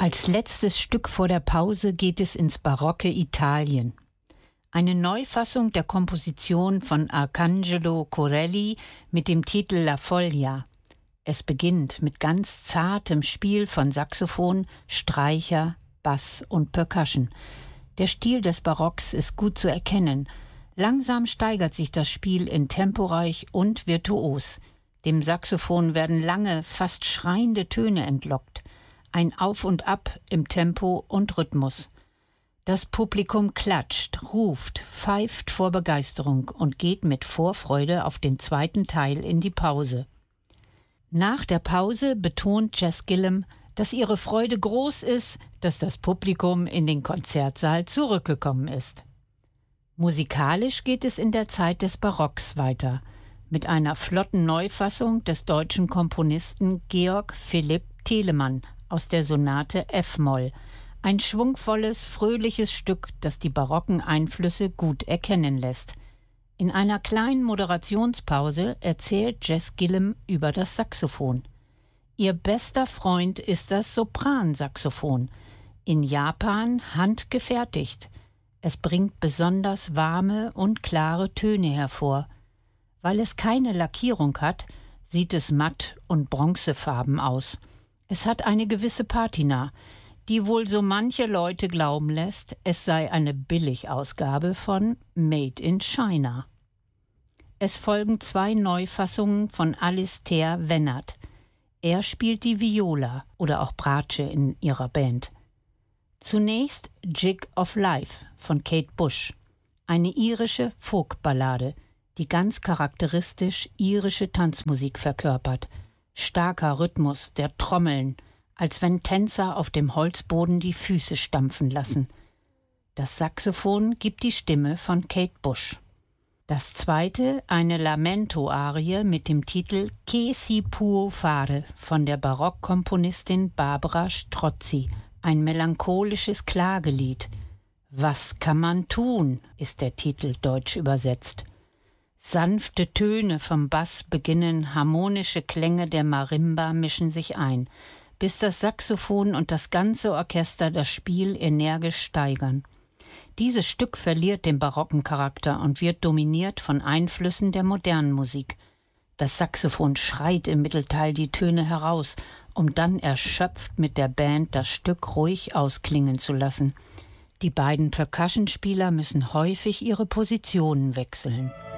Als letztes Stück vor der Pause geht es ins barocke Italien. Eine Neufassung der Komposition von Arcangelo Corelli mit dem Titel La Foglia. Es beginnt mit ganz zartem Spiel von Saxophon, Streicher, Bass und Percussion. Der Stil des Barocks ist gut zu erkennen. Langsam steigert sich das Spiel in temporeich und virtuos. Dem Saxophon werden lange, fast schreiende Töne entlockt. Ein Auf und Ab im Tempo und Rhythmus. Das Publikum klatscht, ruft, pfeift vor Begeisterung und geht mit Vorfreude auf den zweiten Teil in die Pause. Nach der Pause betont Jess Gillum, dass ihre Freude groß ist, dass das Publikum in den Konzertsaal zurückgekommen ist. Musikalisch geht es in der Zeit des Barocks weiter, mit einer flotten Neufassung des deutschen Komponisten Georg Philipp Telemann aus der Sonate F-Moll, ein schwungvolles, fröhliches Stück, das die barocken Einflüsse gut erkennen lässt. In einer kleinen Moderationspause erzählt Jess Gillum über das Saxophon. Ihr bester Freund ist das Sopransaxophon, in Japan handgefertigt. Es bringt besonders warme und klare Töne hervor. Weil es keine Lackierung hat, sieht es matt und bronzefarben aus. Es hat eine gewisse Patina, die wohl so manche Leute glauben lässt, es sei eine Billigausgabe von Made in China. Es folgen 2 Neufassungen von Alistair Vennert. Er spielt die Viola oder auch Bratsche in ihrer Band. Zunächst Jig of Life von Kate Bush, eine irische Folkballade, die ganz charakteristisch irische Tanzmusik verkörpert. Starker Rhythmus der Trommeln, als wenn Tänzer auf dem Holzboden die Füße stampfen lassen. Das Saxophon gibt die Stimme von Kate Bush. Das zweite, eine Lamento-Arie mit dem Titel Che si può fare von der Barockkomponistin Barbara Strozzi, ein melancholisches Klagelied. Was kann man tun, ist der Titel deutsch übersetzt. Sanfte Töne vom Bass beginnen, harmonische Klänge der Marimba mischen sich ein, bis das Saxophon und das ganze Orchester das Spiel energisch steigern. Dieses Stück verliert den barocken Charakter und wird dominiert von Einflüssen der modernen Musik. Das Saxophon schreit im Mittelteil die Töne heraus, um dann erschöpft mit der Band das Stück ruhig ausklingen zu lassen. Die beiden Percussionspieler müssen häufig ihre Positionen wechseln.